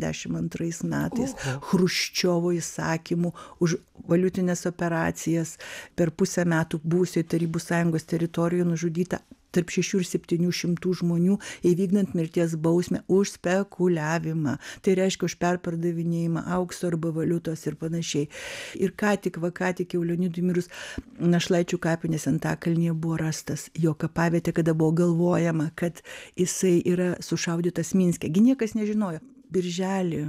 62 metais Chruščiovo įsakymu už valiutines operacijas per pusę metų buvusioj Tarybų Sąjungos teritorijoje nužudyta tarp 600 ir 700 žmonių, įvykdant mirties bausmę už spekuliavimą. Tai reiškia už perpardavinėjimą aukso arba valiutos ir panašiai. Ir ką tik jau Leonidui mirus Našlaičių kapinėse Antakalnyje buvo rastas jo kapavietė, kada buvo galvojama, kad jisai yra sušaudytas Minske. Gi niekas nežinojo. Birželį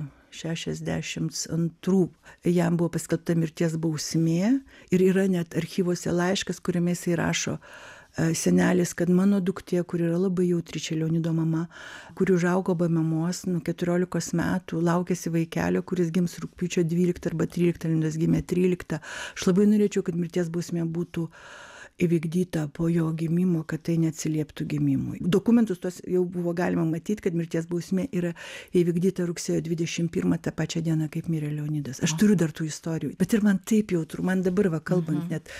62 jam buvo paskelbta mirties bausmė ir yra net archyvuose laiškas, kuriame jisai rašo: senelis, kad mano duktė, kur yra labai jautri, čia Leonido mama, kuri užaugo be mamos nuo 14 metų, laukėsi vaikelio, kuris gims rugpjūčio 12 arba 13, Leonidas gimė 13. Aš labai norėčiau, kad mirties bausmė būtų įvykdyta po jo gimimo, kad tai neatsilieptų gimimui. Dokumentus tos jau buvo galima matyti, kad mirties bausmė yra įvykdyta rugsėjo 21 tą pačią dieną, kaip mirė Leonidas. Aš turiu dar tų istorijų, bet ir man taip jautru, man dabar kalbant net,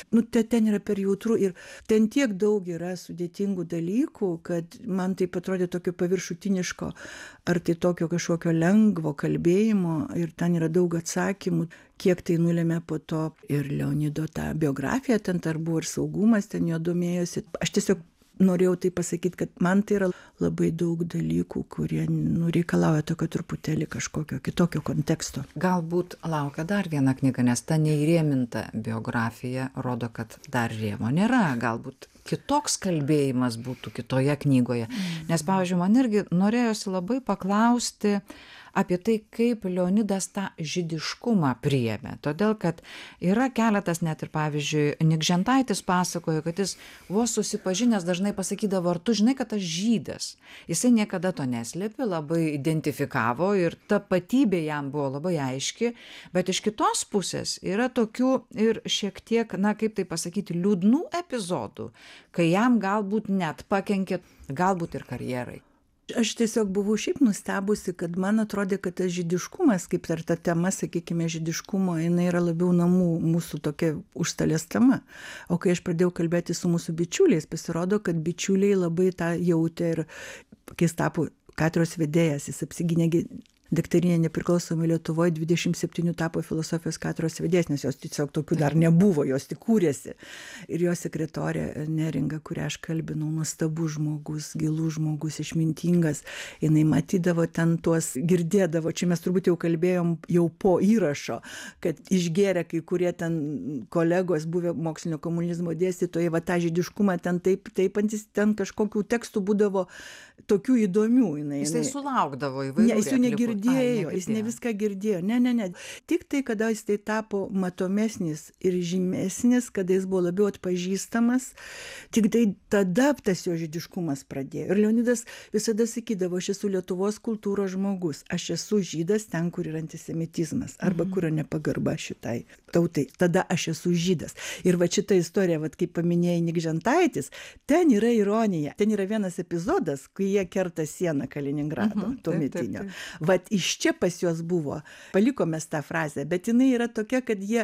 ten yra per jautru ir ten tiek daug yra sudėtingų dalykų, kad man taip atrodė tokio paviršutiniško, ar tai tokio kažkokio lengvo kalbėjimo, ir ten yra daug atsakymų, kiek tai nulėmė po to ir Leonido tą biografiją, ten dar buvo ir saugumas, ten jo domėjosi. Aš tiesiog norėjau tai pasakyti, kad man tai yra labai daug dalykų, kurie reikalauja tokio truputėlį kažkokio kitokio konteksto. Galbūt laukia dar viena knyga, nes ta neįrėminta biografija rodo, kad dar rėmo nėra. Galbūt kitoks kalbėjimas būtų kitoje knygoje. Nes, pavyzdžiui, man irgi norėjosi labai paklausti apie tai, kaip Leonidas tą žydiškumą priėmė. Todėl, kad yra keletas net ir, pavyzdžiui, Nikžentaitis pasakojo, kad jis vos susipažinęs dažnai pasakydavo: ar tu žinai, kad aš žydas? Jisai niekada to neslėpė, labai identifikavo ir tapatybė jam buvo labai aiški, bet iš kitos pusės yra tokių ir šiek tiek, kaip tai pasakyti, liūdnų epizodų, kai jam galbūt net pakenkė, galbūt ir karjerai. Aš tiesiog buvau šiaip nustebusi, kad man atrodė, kad tas žydiškumas, kaip ir ta tema, sakykime, žydiškumo, jinai yra labiau namų mūsų tokia užstalės tema. O kai aš pradėjau kalbėti su mūsų bičiuliais, pasirodo, kad bičiuliai labai tą jautė ir kai jis tapo katedros vedėjas, jis apsigynė daktarinė nepriklausomai Lietuvoje, 27 tapo filosofijos katedros vedėjas, nes jos tiesiog tokių dar nebuvo, jos tik kūrėsi. Ir jo sekretorė Neringa, kurią aš kalbinau, nuostabus žmogus, gilus žmogus, išmintingas, jinai matydavo ten tuos, girdėdavo, čia mes turbūt jau kalbėjom jau po įrašo, kad išgėrė kai kurie ten kolegos, buvę mokslinio komunizmo dėstytojai, va tą žydiškumą ten taip, ten kažkokių tekstų būdavo tokių įdomių. Jisai sulaukdavo įvairių. Jis jų negirdėjo, jis ne viską girdėjo. Ne. Tik tai, kada jis tai tapo matomesnis ir žymesnis, kada jis buvo labiau atpažįstamas, tik tai tada tas jo žydiškumas pradėjo. Ir Leonidas visada sakydavo: aš esu Lietuvos kultūros žmogus, aš esu žydas ten, kur yra antisemitizmas, arba kur yra nepagarba šitai tautai. Tada aš esu žydas. Ir va šita istorija, va kaip paminėjai Nikžentaitis, ten yra ironija. Ten yra vienas epizodas, kai jie kerta sieną Kaliningrado tuometinio. Vat iš čia pas juos buvo, palikome tą frazę, bet jinai yra tokia, kad jie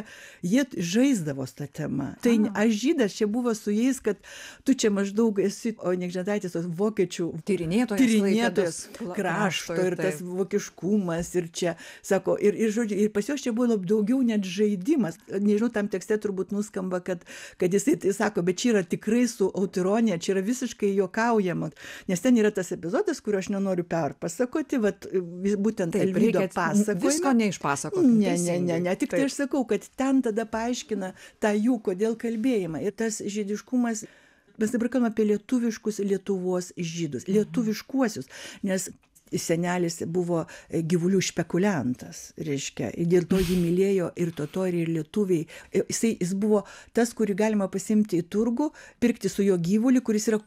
žaisdavo tą temą. Tai aš žydas, čia buvo su jais, kad tu čia maždaug esi, o Nikžentaitis tos vokiečių tyrinėtojas krašto ir tas vokiškumas ir čia, sako, ir žodžiu, ir pas juos čia buvo daugiau net žaidimas. Nežinau, tam tekste turbūt nuskamba, kad jisai tai sako, bet čia yra tikrai su autoironija, čia yra visiškai juokaujama, nes ten yra tas epizodas, kurio aš nenoriu perpasakoti, vat būtent Alvydo pasakojimą. Visko neišpasakoti. Ne, tik tai aš sakau, kad ten tada paaiškina tą jų, kodėl kalbėjimą. Ir tas žydiškumas, mes dabar kalbame apie lietuviškus Lietuvos žydus, lietuviškuosius, nes senelis buvo gyvulių špekuliantas, reiškia, ir dėl to jį mylėjo ir totoriai, ir lietuviai. Jis buvo tas, kurį galima pasimti į turgų, pirkti su jo gyvulį, kuris yra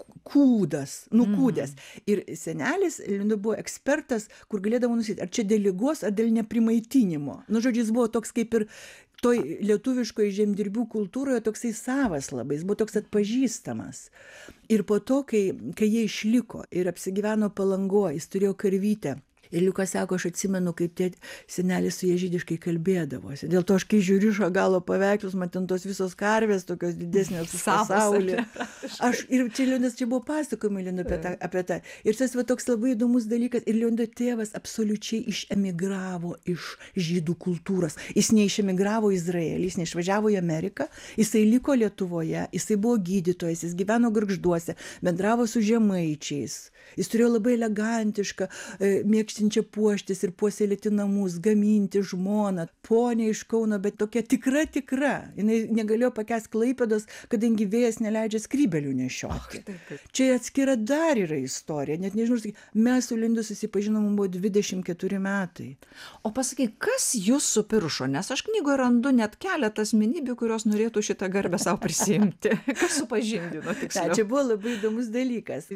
nukūdęs. Ir senelis buvo ekspertas, kur galėdavo nusiti, ar čia dėl ligos, ar dėl neprimaitinimo. Žodžiu, jis buvo toks kaip ir toj lietuviškoje žemdirbių kultūroje toksai savas labai, jis buvo toks atpažįstamas. Ir po to, kai jie išliko ir apsigyveno Palangoje, jis turėjo karvytę Ir Liukas sako, aš atsimenu, kaip tie senelis su jie žydiškai kalbėdavosi. Dėl to aš, kai žiūriu Šagalo paveikslus, man ten tos visos karvės, tokios didesnės už pasaulį. Ir čia Leonidas, čia buvo pasakojimai Leonido apie tą. Ir tas va toks labai įdomus dalykas. Ir Leonido tėvas absoliučiai išemigravo iš žydų kultūros. Jis neišemigravo į Izraelį, jis neišvažiavo į Ameriką, jisai liko Lietuvoje, jisai buvo gydytojas, jis gyveno Gargžduose, bendravo su žemaičiais. Jis turėjo labai elegantišką, mėgštinčią puoštis ir puoselėti namus, gaminti žmoną, ponė iš Kauno, bet tokia tikra. Jinai negalėjo pakęsti Klaipėdos, kadangi vėjas neleidžia skrybelių nešioti. Čia atskira dar yra istorija, net nežinau, mes su Lindu susipažinom, buvo 24 metai. O pasakyk, kas jūs supiršo, nes aš knygoje randu net keletą asmenybių, kurios norėtų šitą garbę savo prisimti. Kas supažindino tiksliau? Čia buvo labai įdomus dalykas.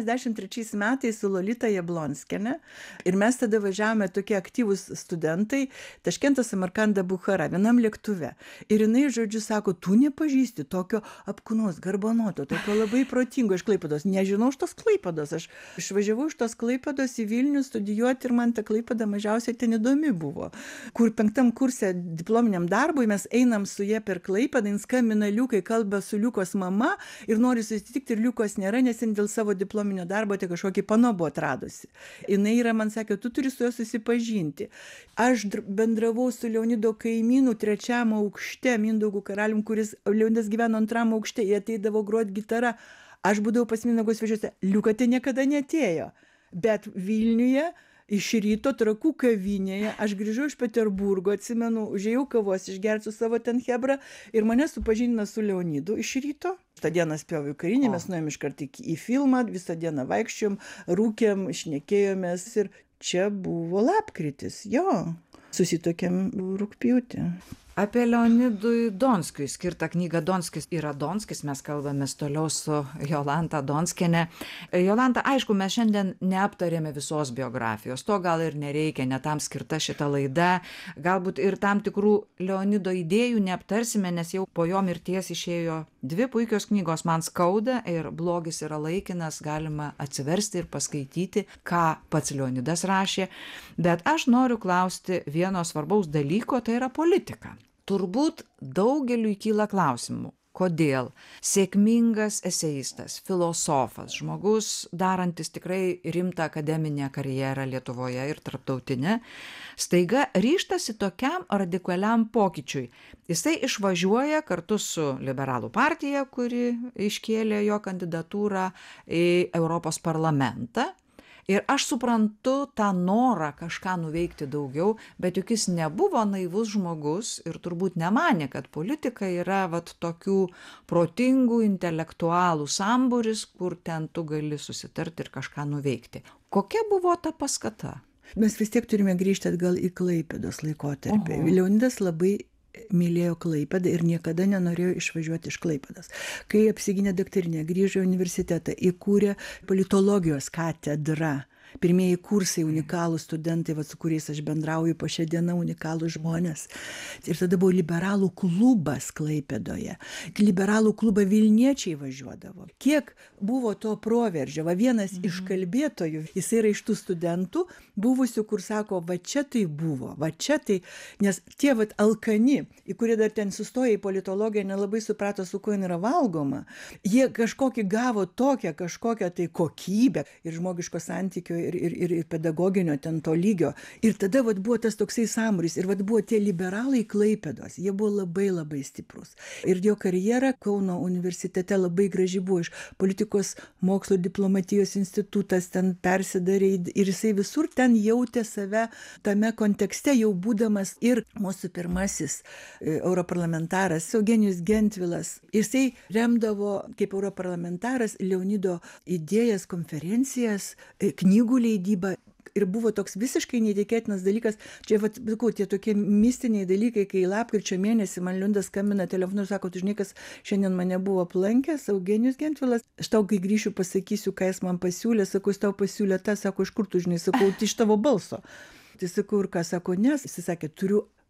83 metais su Lolita Jablonskiene ir mes tada važiavome tokie aktyvūs studentai Taškentas Samarkanda Buchara vienam lėktuve. Ir jinai, žodžiu, sako, tu nepažįsti tokio apkūnos, garbanoto, tokio labai protingo iš Klaipėdos. Nežinau iš tos Klaipėdos. Aš išvažiavau iš tos Klaipėdos į Vilnių studijuoti ir man ta Klaipėda mažiausiai ten įdomi buvo. Kur 5 kurse diplominiam darbui mes einam su jie per Klaipėdą, jin skambina Liukai, kalba su Liukos mama ir nori susitikti ir Liukos nėra, nes jin dėl savo diplominio darbo tai kažkokį panobo atradusi. Jinai yra, man sakė, tu turi su juo susipažinti. Aš bendravau su Leonido kaimynu 3 aukšte, Mindaugu karalium, kuris Leonidas gyveno 2 aukšte, jie ateidavo groti gitarą. Aš būdavau pas Mindaugo svečiuose, Liuka tai niekada neatėjo. Bet Vilniuje iš ryto Trakų kavinėje, aš grįžau iš Peterburgo, atsimenu, užėjau kavos išgerti su savo ten chebra ir mane supažindino su Leonidu iš ryto. Tą dieną spėjau į karinį, mes nuėjom iškart į filmą, visą dieną vaikščiom, rūkėm, šnekėjomės ir čia buvo lapkritis, jo, susitokėm rugpjūtį. Apie Leonidui Donskiui skirtą knygą Donskis yra Donskis, mes kalbamės toliau su Jolanta Donskiene. Jolanta, aišku, mes šiandien neaptarėme visos biografijos, to gal ir nereikia, ne tam skirta šita laida, galbūt ir tam tikrų Leonido idėjų neaptarsime, nes jau po jo mirties išėjo 2 puikios knygos Man skauda ir Blogis yra laikinas, galima atsiversti ir paskaityti, ką pats Leonidas rašė, bet aš noriu klausti vieno svarbaus dalyko, tai yra politika. Turbūt daugeliui kyla klausimų, kodėl sėkmingas eseistas, filosofas, žmogus darantis tikrai rimtą akademinę karjerą Lietuvoje ir tarptautinę, staiga ryžtasi tokiam radikaliam pokyčiui. Jisai išvažiuoja kartu su Liberalų partija, kuri iškėlė jo kandidatūrą į Europos parlamentą. Ir aš suprantu tą norą kažką nuveikti daugiau, bet juk jis nebuvo naivus žmogus ir turbūt nemanė, kad politika yra vat tokių protingų intelektualų sambūris, kur ten tu gali susitarti ir kažką nuveikti. Kokia buvo ta paskata? Mes vis tiek turime grįžti atgal į Klaipėdos laikotarpį. Leonidas labai mylėjo Klaipėdą ir niekada nenorėjo išvažiuoti iš Klaipėdos. Kai apsigynė daktarinę, grįžo į universitetą, įkūrė politologijos katedrą. Pirmieji kursai, unikalūs studentai, su kuriais aš bendrauju po šią dieną, unikalūs žmonės. Ir tada buvo liberalų klubas Klaipėdoje. Liberalų klubą Vilniečiai važiuodavo. Kiek buvo to proveržio? Vienas iš kalbėtojų, jis yra iš tų studentų, buvusių, kur sako, va čia tai buvo, va čia tai, nes tie alkani, į kurie dar ten sustoja į politologiją, nelabai suprato, su kuo yra valgoma. Jie kažkokį gavo tokią kažkokią tai kokybę ir žmogiško santykio ir pedagoginio ten to lygio. Ir tada buvo tas toksai sambūris. Ir buvo tie liberalai Klaipėdos. Jie buvo labai labai stiprus. Ir jo karjera Kauno universitete labai graži buvo. Iš politikos mokslo diplomatijos institutas ten persidarė. Ir jisai visur ten jautė save tame kontekste, jau būdamas ir mūsų pirmasis europarlamentaras Eugenijus Gentvilas. Jisai remdavo kaip europarlamentaras Leonido idėjas, konferencijas, knygų leidybą. Ir buvo toks visiškai neįtikėtinas dalykas, čia tie tokie mistiniai dalykai, kai lapkričio mėnesį man Liundas skambina telefonu ir sako, tu žinai, kas šiandien mane buvo aplankęs, Eugenijus Gentvilas, aš tau, kai grįšiu, pasakysiu, ką jis man pasiūlė, sakau, jis tau pasiūlė tą, sako, iš kur tu žinai, sakau, tai iš tavo balso. Tai sakau, ir ką, sako, nes, jis sakė, turiu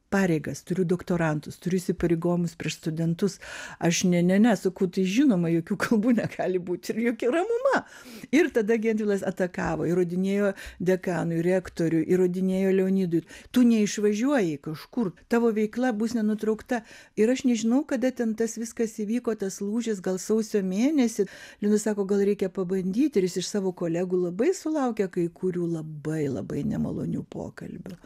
pareigas, turiu doktorantus, turiu įsipareigojimus prieš studentus. Aš ne, sakau, tai žinoma, jokių kalbų negali būti ir jokia ramuma. Ir tada Gentvilas atakavo, įrodinėjo dekanui, rektoriui, įrodinėjo Leonidui. Tu neišvažiuoji kažkur, tavo veikla bus nenutraukta. Ir aš nežinau, kada ten tas viskas įvyko, tas lūžis, gal sausio mėnesį. Linas sako, gal reikia pabandyti. Ir jis iš savo kolegų labai sulaukė kai kurių labai nemalonių pokalbių.